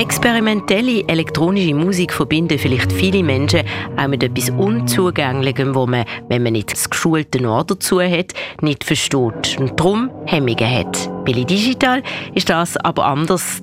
Experimentelle elektronische Musik verbinden vielleicht viele Menschen auch mit etwas Unzugänglichem, wo man, wenn man nicht das geschulte Ohr dazu hat, nicht versteht und darum Hemmungen hat. Bei Digital ist das aber anders.